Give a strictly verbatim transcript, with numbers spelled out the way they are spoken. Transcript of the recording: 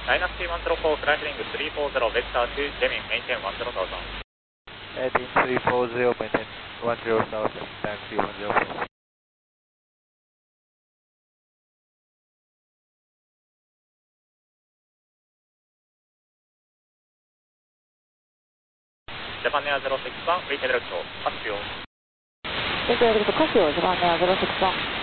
Dynasty one zero four, flight heading three four zero, vector to Gemini, maintain one zero thousand. Heading three four zero, maintain one zero thousand, Dynasty one zero four. Japan Air zero six one, redirect, Casio. Redirect, Casio, Japan Air zero six one.